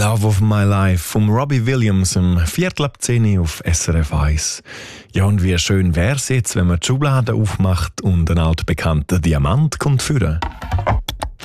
Love of My Life vom Robbie Williams im 9:15 auf SRF 1. Ja, und wie schön wär's jetzt, wenn man die Schublade aufmacht und ein altbekannter Diamant kommt führen.